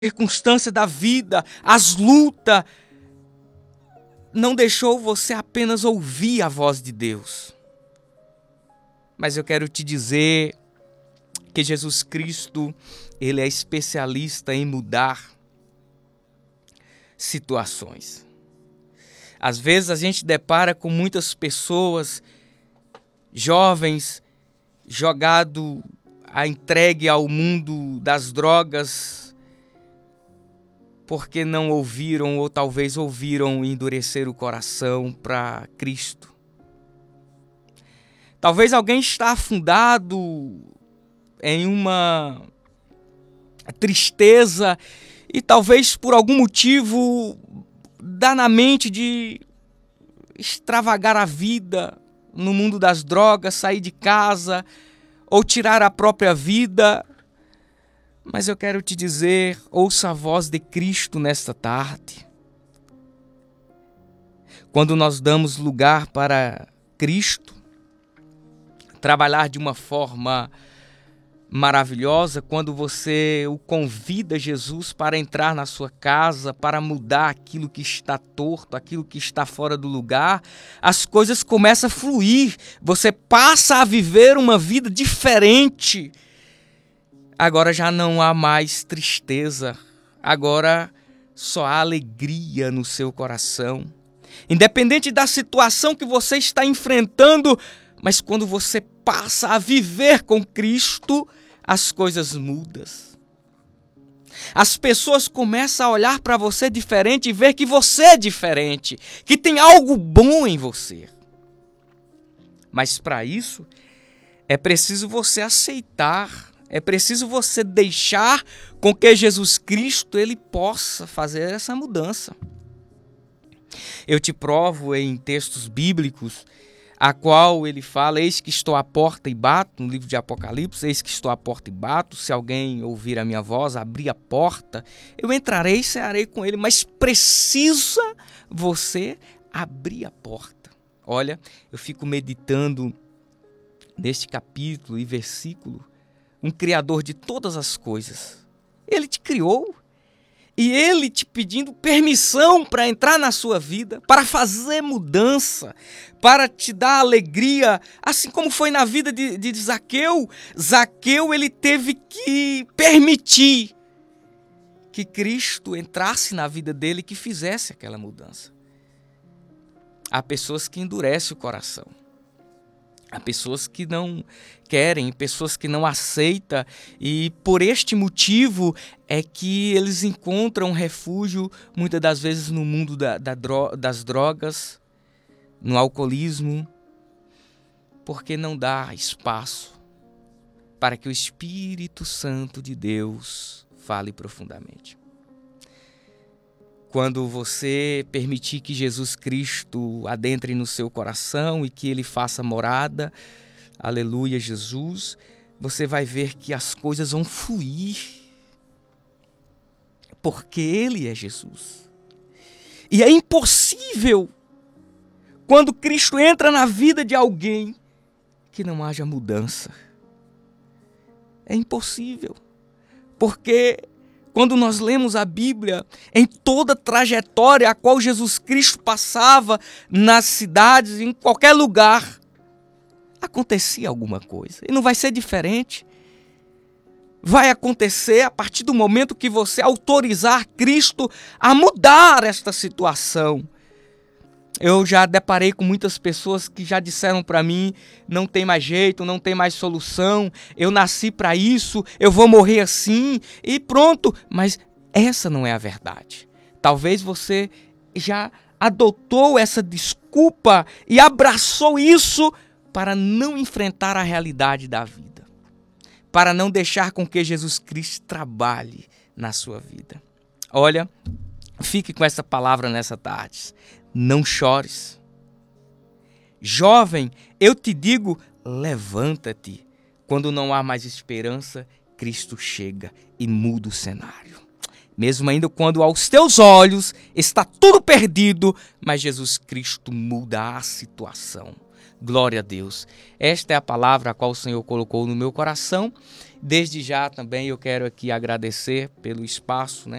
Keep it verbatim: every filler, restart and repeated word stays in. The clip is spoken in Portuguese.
circunstância da vida, as lutas, não deixou você apenas ouvir a voz de Deus. Mas eu quero te dizer que Jesus Cristo, Ele é especialista em mudar situações. Às vezes a gente depara com muitas pessoas, jovens, jogado a entregue ao mundo das drogas, porque não ouviram ou talvez ouviram endurecer o coração para Cristo. Talvez alguém está afundado em uma tristeza e talvez por algum motivo dá na mente de extravagar a vida no mundo das drogas, sair de casa ou tirar a própria vida. Mas eu quero te dizer, ouça a voz de Cristo nesta tarde. Quando nós damos lugar para Cristo trabalhar de uma forma maravilhosa, quando você o convida, Jesus, para entrar na sua casa, para mudar aquilo que está torto, aquilo que está fora do lugar, as coisas começam a fluir, você passa a viver uma vida diferente. Agora já não há mais tristeza, agora só há alegria no seu coração. Independente da situação que você está enfrentando, mas quando você passa a viver com Cristo, as coisas mudam. As pessoas começam a olhar para você diferente e ver que você é diferente, que tem algo bom em você. Mas para isso, é preciso você aceitar, é preciso você deixar com que Jesus Cristo ele possa fazer essa mudança. Eu te provo em textos bíblicos a qual ele fala, eis que estou à porta e bato, no livro de Apocalipse, eis que estou à porta e bato, se alguém ouvir a minha voz, abrir a porta, eu entrarei e cearei com ele, mas precisa você abrir a porta. Olha, eu fico meditando neste capítulo e versículo, um Criador de todas as coisas, ele te criou, e ele te pedindo permissão para entrar na sua vida, para fazer mudança, para te dar alegria, assim como foi na vida de, de Zaqueu. Zaqueu ele teve que permitir que Cristo entrasse na vida dele e que fizesse aquela mudança. Há pessoas que endurecem o coração. Há pessoas que não querem, pessoas que não aceitam, e por este motivo é que eles encontram refúgio muitas das vezes no mundo da, da dro- das drogas, no alcoolismo, porque não dá espaço para que o Espírito Santo de Deus fale profundamente. Quando você permitir que Jesus Cristo adentre no seu coração e que Ele faça morada, aleluia, Jesus, você vai ver que as coisas vão fluir, porque Ele é Jesus. E é impossível, quando Cristo entra na vida de alguém, que não haja mudança. É impossível, porque quando nós lemos a Bíblia, em toda a trajetória a qual Jesus Cristo passava nas cidades, em qualquer lugar, acontecia alguma coisa. E não vai ser diferente. Vai acontecer a partir do momento que você autorizar Cristo a mudar esta situação. Eu já deparei com muitas pessoas que já disseram para mim, não tem mais jeito, não tem mais solução, eu nasci para isso, eu vou morrer assim e pronto. Mas essa não é a verdade. Talvez você já adotou essa desculpa e abraçou isso para não enfrentar a realidade da vida, para não deixar com que Jesus Cristo trabalhe na sua vida. Olha, fique com essa palavra nessa tarde. Não chores. Jovem, eu te digo, levanta-te. Quando não há mais esperança, Cristo chega e muda o cenário. Mesmo ainda quando aos teus olhos está tudo perdido, mas Jesus Cristo muda a situação. Glória a Deus. Esta é a palavra a qual o Senhor colocou no meu coração. Desde já também eu quero aqui agradecer pelo espaço, né,